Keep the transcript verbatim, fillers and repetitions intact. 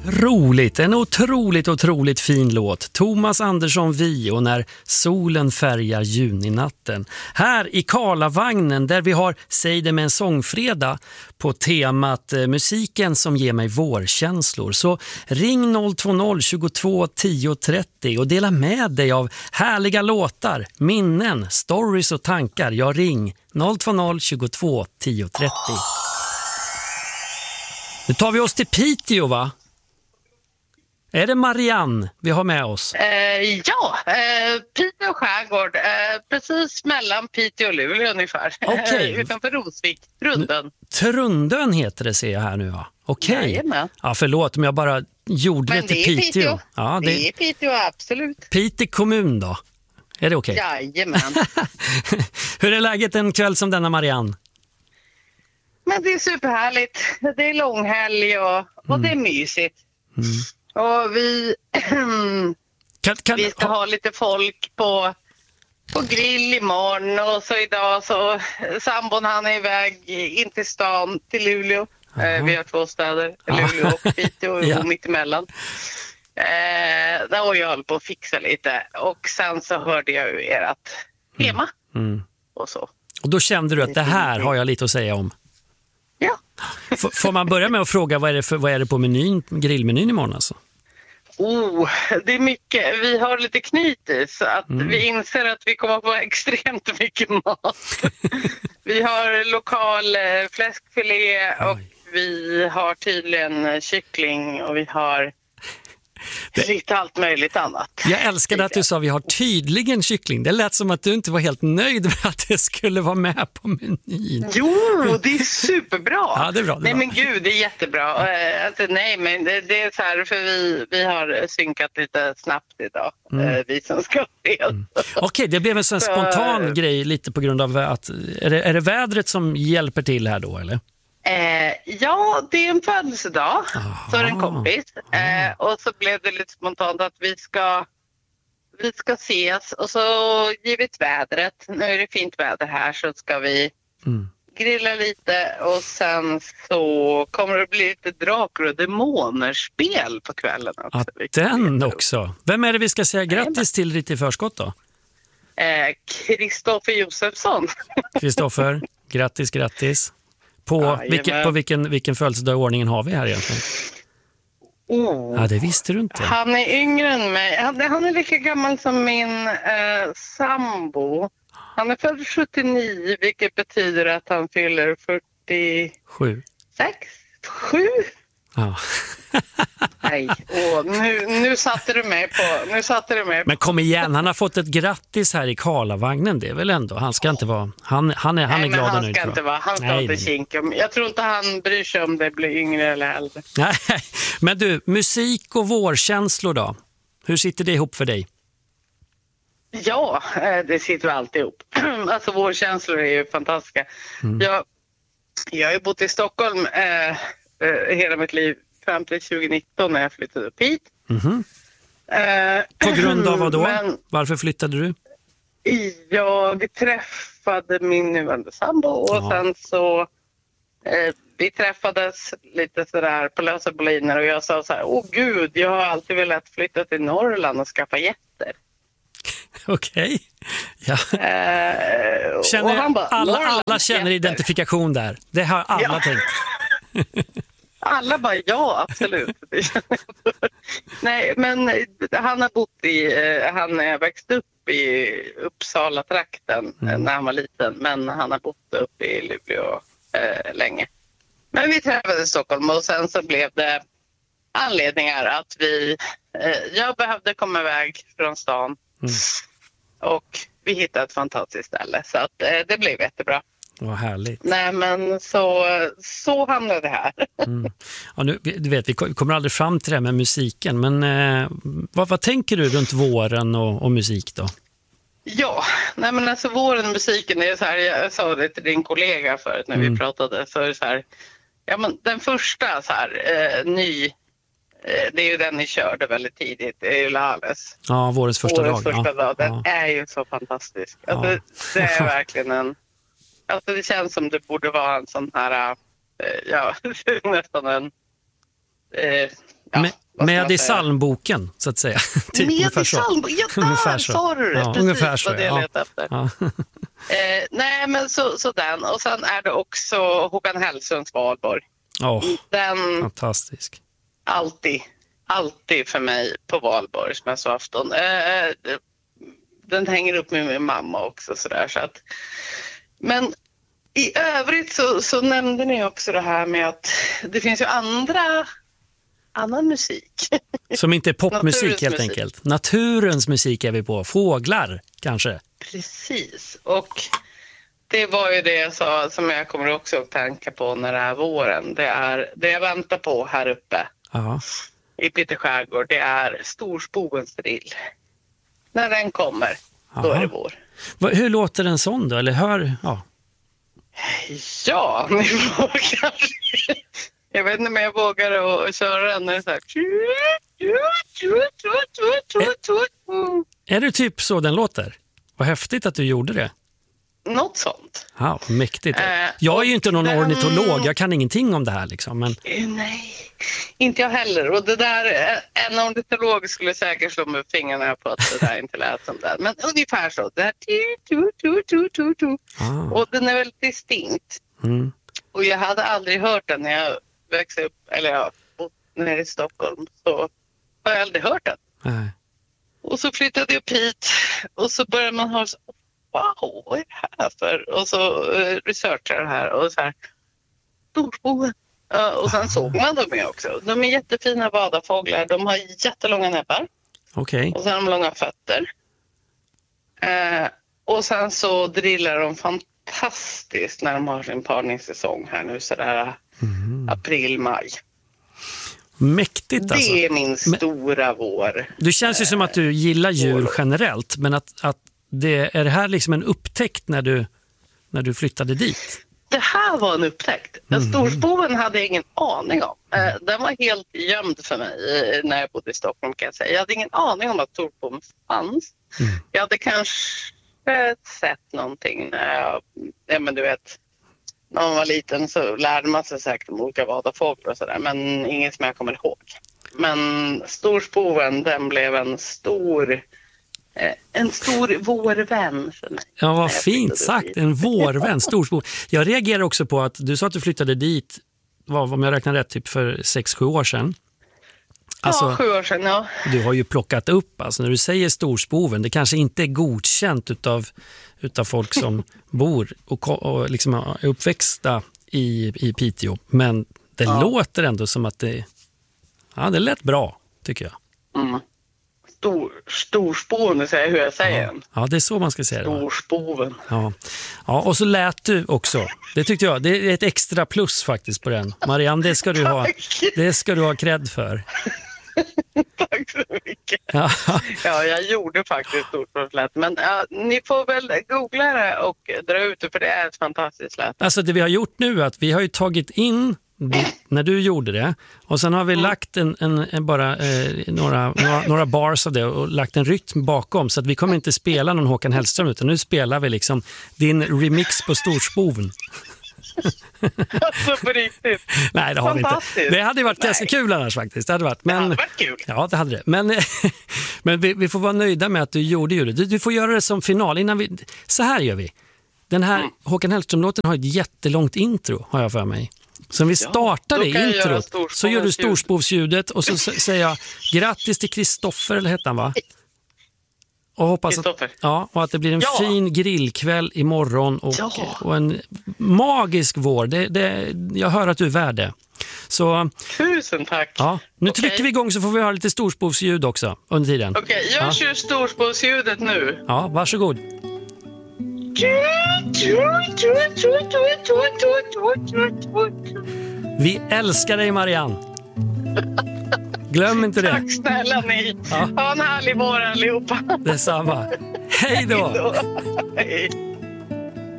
Roligt, en otroligt, otroligt fin låt. Thomas Andersson Vi och När solen färgar juninatten. Här i Karlavagnen där vi har Säg det med en sångfredag på temat eh, musiken som ger mig vårkänslor. Så ring noll två noll tjugotvå tio trettio och dela med dig av härliga låtar, minnen, stories och tankar. Jag ring noll två noll tjugotvå tio trettio. Nu tar vi oss till Piteå, va? Är det Marianne vi har med oss? Eh, ja, eh, Piteå skärgård. Eh, precis mellan Piteå och Luleå ungefär. Okay. Eh, utanför Rosvik, Trundön. Trundön heter det, ser jag här nu, va? Okej. Okay. Ja, förlåt om jag bara gjorde Men det till det är Piteå. Piteå. Ja, det... det är Piteå, absolut. Piteå kommun då? Är det okej? Okay? Jajamän. Hur är läget en kväll som denna, Marianne? Men det är superhärligt. Det är långhelg och, och mm. det är mysigt. Mm. Och vi, kan, kan, vi ska ha lite folk på, på grill imorgon. Och så idag så sambon han är iväg in till stan, till Luleå. Eh, vi har två städer, Luleå och Piteå och ja. mitt emellan. Eh, där och jag höll på att fixa lite. Och sen så hörde jag ju ert tema. Mm. Mm. Och så. Och då kände du att det här har jag lite att säga om. Ja. F- får man börja med att fråga vad är det, för, vad är det på menyn, grillmenyn imorgon alltså? Oh, det är mycket. Vi har lite knytis så att mm. vi inser att vi kommer att få extremt mycket mat. Vi har lokal eh, fläskfilé och Oj. vi har tydligen kyckling och vi har det... lite allt möjligt annat. Jag älskade att du sa vi har tydligen kyckling. Det lät som att du inte var helt nöjd med att det skulle vara med på menyn. Jo, det är superbra. Ja, det är bra, det är nej bra. Men gud, det är jättebra. Alltså, nej, men det, det är så här för vi, vi har synkat lite snabbt idag. Mm. Vi som ska resa. Mm. Okej, okay, det blev en sån spontan grej lite på grund av att är det, är det vädret som hjälper till här då, eller? Eh, ja, det är en födelsedag för en kompis. Eh, och så blev det lite spontant att vi ska, vi ska ses. Och så givet vädret, nu är det fint väder här, så ska vi mm. grilla lite. Och sen så kommer det bli lite drakar och demoner-spel på kvällen. Också. Ja, den också. Vem är det vi ska säga grattis till lite i förskott då? Kristoffer eh, Josefsson. Kristoffer, grattis, grattis. På, ja, vilken, på vilken, vilken födelsedag i ordningen har vi här egentligen? Oh. Ja, det visste du inte. Han är yngre än mig. Han, han är lika gammal som min eh, sambo. Han är född sjuttionio, vilket betyder att han fyller fyrtiosju. Sex? Sju? Ja. Nej, åh, nu, nu satte du mig på, nu satte du mig på. Men kom igen, han har fått ett grattis här i Karlavagnen, det är väl ändå. Han ska inte vara, han, han är, han nej, är glad han och nöjd. Ska inte vara, han ska nej, inte kinka. Jag tror inte han bryr sig om det blir yngre eller äldre. Nej, men du, musik och vårkänslor då? Hur sitter det ihop för dig? Ja, det sitter alltid ihop. Alltså vårkänslor är ju fantastiska. Mm. Jag, jag har ju bott i Stockholm eh, eh, hela mitt liv. Fram till tjugonitton när jag flyttade upp hit. Mm-hmm. Eh, På grund av vad då? Men, Varför flyttade du? Jag träffade min nuvarande sambo och ja. sen så eh, vi träffades lite sådär på lösa boliner och jag sa så här, åh gud, jag har alltid velat flytta till Norrland och skaffa jätter. Okej. Okay. Ja. Eh, känner, och han bara, alla, alla känner identifikation där. Det har alla ja. tänkt. Alla bara, ja, absolut. Nej, men han har bott i, han är växt upp i Uppsala-trakten mm. när han var liten. Men han har bott upp i Luleå eh, länge. Men vi träffades i Stockholm och sen så blev det anledningar att vi, eh, jag behövde komma iväg från stan. Mm. Och vi hittade ett fantastiskt ställe så att eh, det blev jättebra. Vad härligt. Nej, men så, så hamnade det här. Mm. Ja, nu, du vet, vi kommer aldrig fram till det här med musiken, men eh, vad, vad tänker du runt våren och, och musik då? Ja, nej men alltså våren och musiken är så här, jag sa det till din kollega förut när mm. vi pratade, så är det så här, ja men den första så här, eh, ny, eh, det är ju den ni körde väldigt tidigt, det är ju Lales. Ja, vårens första vårens dag. Första ja. dag, den ja. är ju så fantastisk. Alltså, ja. Det är verkligen en... Alltså det känns som det borde vara en sån här, äh, ja, nästan en, äh, Ja, med med i psalmboken, så att säga. Typ med i psalmboken, ja, där sa du det. Ja, precis ungefär så, vad det ja. letade efter. Ja. eh, nej, men så, så den. Och sen är det också Håkan Hellströms Valborg. Oh, Den fantastisk. alltid, alltid för mig på valborgsmässoafton. Eh, den hänger upp med min mamma också. Så där, så att, men i övrigt så, så nämnde ni också det här med att det finns ju andra, annan musik. Som inte är popmusik Naturens helt musik. enkelt. Naturens musik är vi på. Fåglar kanske. Precis. Och det var ju det jag sa som jag kommer också att tänka på när det är våren. Det är det jag väntar på här uppe Ja. i Piteå skärgård. Det är storspogens drill. När den kommer, då Aha. är det vår. Va- Hur låter en sån då? Eller hör... Ja. Ja, ni får kanske... Jag vet inte om jag vågar att köra den när det är så här... Är det typ så den låter? Vad häftigt att du gjorde det. Något sånt. Ja, mäktigt. Eh, Jag är ju inte någon den- ornitolog. Jag kan ingenting om det här liksom. Men... Eh, Nej, inte jag heller. Och det där, eh, en ornitolog skulle säkert slå med fingrarna på att det där inte lät som det. Men ungefär så. Det här, tu, tu, tu, tu, tu. Ah. Och den är väldigt distinkt. Mm. Och jag hade aldrig hört den när jag växte upp, eller jag bott nere i Stockholm. Så har jag aldrig hört den. Nej. Och så flyttade jag upp hit och så började man höra så, wow, vad är det här för? Och så uh, researchade det här och så här, storspoven. Uh, och sen såg man dem ju också. De är jättefina vadarfåglar. De har jättelånga näbbar. Okej. Och sen har de långa fötter. Uh, och sen så drillar de fantastiskt när de har sin parningssäsong här nu. Sådär Mm. april, maj. Mäktigt alltså. Det är min stora vår. Du känns ju som att du gillar djur vår. generellt. Men att, att det, är det här liksom en upptäckt när du, när du flyttade dit? Det här var en upptäckt. Mm. Storspoven hade jag ingen aning om. Eh, Den var helt gömd för mig eh, när jag bodde i Stockholm, kan jag säga. Jag hade ingen aning om att storspoven fanns. Mm. Jag hade kanske sett någonting när jag, ja men du vet, när man var liten så lärde man sig säkert om olika vadarfåglar och sådär, men inget som jag kommer ihåg. Men storspoven, den blev en stor, eh, en stor vårvän för mig. Ja, vad när jag fint flyttade sagt. dit. En vårvän, storspår. Jag reagerar också på att du sa att du flyttade dit, vad, om jag räknar rätt, typ för sex sju år sedan. Alltså, ja, sju år sedan, ja. du har ju plockat upp, alltså när du säger storspoven, det kanske inte är godkänt utav, utav folk som bor och, ko- och liksom är uppväxta i, i Piteå. Men det Ja. låter ändå som att det, ja, det lät bra, tycker jag. Mm. Stor, storspoven, det säger hur jag säger den. Ja, det är så man ska säga det. va? Storspoven. Ja. Ja, och så lät du också. Det tyckte jag. Det är ett extra plus faktiskt på den. Marianne, det ska du ha, Tack. det ska du ha cred för. Tack så mycket. Ja. Ja, jag gjorde faktiskt storspoven. Men ja, ni får väl googla det och dra ut det, för det är ett fantastiskt lät. Alltså det vi har gjort nu är att vi har ju tagit in det, när du gjorde det, och sen har vi lagt en, en, en bara eh, några, några, några bars av det och lagt en rytm bakom, så att vi kommer inte spela någon Håkan Hellström, utan nu spelar vi liksom din remix på storspoven. Alltså på riktigt. Nej, det har vi inte. Fantastiskt. Det hade ju varit Nej. ganska kul annars faktiskt. Det hade varit. Men, Det hade varit kul. Ja, det hade det. Men, men vi, vi får vara nöjda med att du gjorde ju det. Du, du får göra det som final. Innan vi, så här gör vi. Den här Mm. Håkan Hellström-låten har ett jättelångt intro, har jag för mig. Så om vi startar då det kan jag göra introt, storspovens så gör du ljud. storspovsljudet och så s- säger jag grattis till Kristoffer, eller hette han, va? Och hoppas att, Kristoffer. ja, och att det blir en Ja. fin grillkväll imorgon och, Ja. och en magisk vår. Det, det, jag hör att du är värd det. Så Tusen tack. ja, nu Okej. trycker vi igång, så får vi ha lite storspovsljud också under tiden. Okej, jag Ja. kör storspovsljudet nu. Ja, varsågod. Vi älskar dig, Marianne. Glöm inte det. Tack snälla ni. Ja. Ha en härlig vår allihopa. Detsamma. Hej då. Hej.